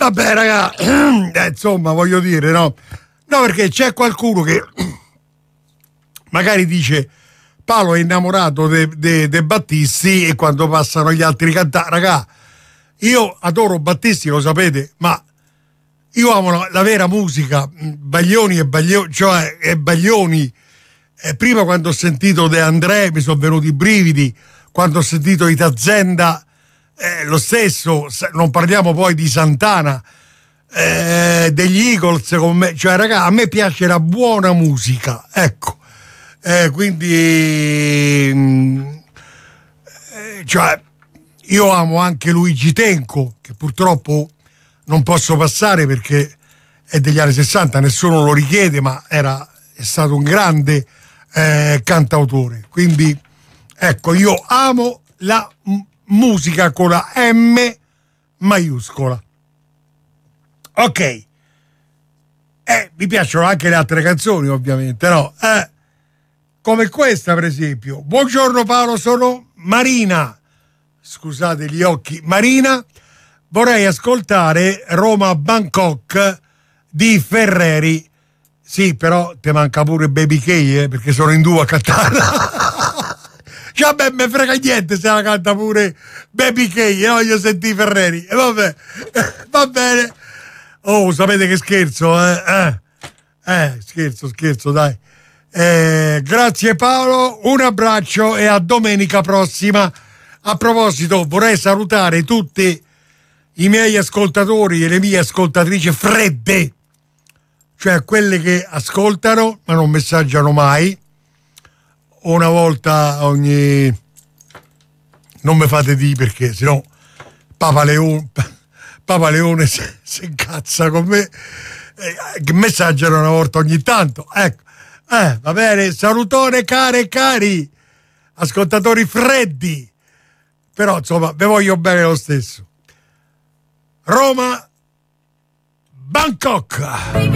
Vabbè, raga, insomma, voglio dire, no? No, perché c'è qualcuno che magari dice Paolo è innamorato de Battisti e quando passano gli altri cantanti, raga, io adoro Battisti, lo sapete, ma io amo la vera musica, Baglioni e Baglioni, cioè Baglioni. Prima quando ho sentito De André mi sono venuti i brividi, quando ho sentito Itazenda lo stesso, non parliamo poi di Santana, degli Eagles con me, cioè raga, a me piace la buona musica, ecco, quindi cioè io amo anche Luigi Tenco, che purtroppo non posso passare perché è degli anni 60, nessuno lo richiede, ma è stato un grande cantautore, quindi ecco, io amo la musica con la M maiuscola. Ok, mi piacciono anche le altre canzoni, ovviamente, no? Come questa, per esempio. Buongiorno Paolo, sono Marina. Scusate gli occhi. Marina, vorrei ascoltare Roma-Bangkok di Ferreri. Sì, però te manca pure Baby K, perché sono in due a cantarla. Cioè, beh, me frega niente se la canta pure Baby K, io voglio sentire Ferreri. E vabbè, va bene. Oh, sapete che scherzo, scherzo, dai. Grazie Paolo, un abbraccio e a domenica prossima. A proposito, vorrei salutare tutti i miei ascoltatori e le mie ascoltatrici fredde, cioè quelle che ascoltano ma non messaggiano mai. Una volta ogni... non mi fate di perché sennò Papa Leone si incazza con me, che messaggiano una volta ogni tanto, ecco. Va bene, salutone care e cari ascoltatori freddi, però insomma vi voglio bene lo stesso. Roma Bangkok.